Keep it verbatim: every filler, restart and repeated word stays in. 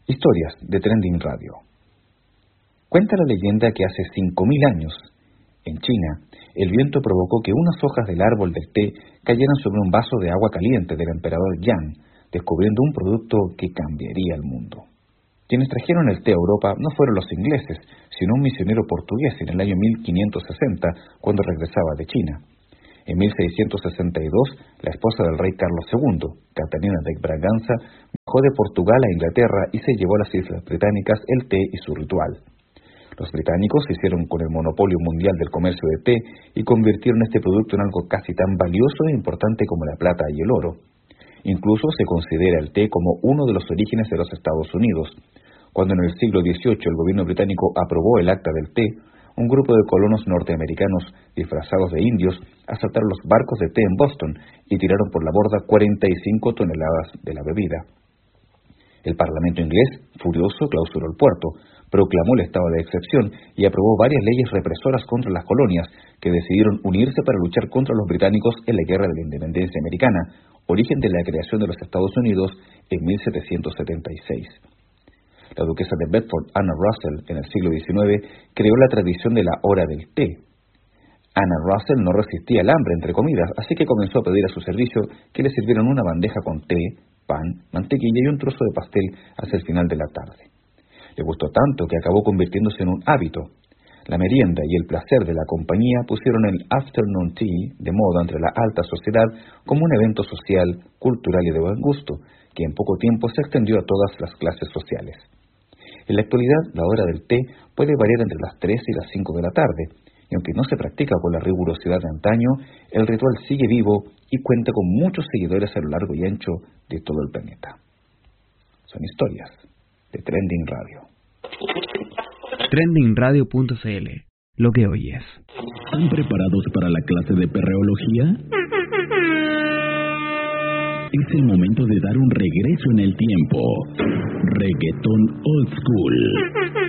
Historias de Trending Radio. Cuenta la leyenda que hace cinco mil años, en China, el viento provocó que unas hojas del árbol del té cayeran sobre un vaso de agua caliente del emperador Yan, descubriendo un producto que cambiaría el mundo. Quienes trajeron el té a Europa no fueron los ingleses, sino un misionero portugués en el año mil quinientos sesenta, cuando regresaba de China. En mil seiscientos sesenta y dos, la esposa del rey Carlos segundo, Catalina de Braganza, viajó de Portugal a Inglaterra y se llevó a las Islas Británicas el té y su ritual. Los británicos se hicieron con el monopolio mundial del comercio de té y convirtieron este producto en algo casi tan valioso e importante como la plata y el oro. Incluso se considera el té como uno de los orígenes de los Estados Unidos. Cuando en el siglo dieciocho el gobierno británico aprobó el Acta del Té, un grupo de colonos norteamericanos disfrazados de indios asaltaron los barcos de té en Boston y tiraron por la borda cuarenta y cinco toneladas de la bebida. El Parlamento inglés, furioso, clausuró el puerto, proclamó el estado de excepción y aprobó varias leyes represoras contra las colonias que decidieron unirse para luchar contra los británicos en la Guerra de la Independencia Americana, origen de la creación de los Estados Unidos en mil setecientos setenta y seis. La duquesa de Bedford, Anna Russell, en el siglo diecinueve, creó la tradición de la hora del té. Anna Russell no resistía el hambre entre comidas, así que comenzó a pedir a su servicio que le sirvieran una bandeja con té, pan, mantequilla y un trozo de pastel hacia el final de la tarde. Le gustó tanto que acabó convirtiéndose en un hábito. La merienda y el placer de la compañía pusieron el afternoon tea de moda entre la alta sociedad como un evento social, cultural y de buen gusto, que en poco tiempo se extendió a todas las clases sociales. En la actualidad, la hora del té puede variar entre las tres y las cinco de la tarde, y aunque no se practica con la rigurosidad de antaño, el ritual sigue vivo y cuenta con muchos seguidores a lo largo y ancho de todo el planeta. Son historias de Trending Radio. trending radio punto c l. Lo que oyes. ¿Están preparados para la clase de perreología? Es el momento de dar un regreso en el tiempo. Reggaetón Old School.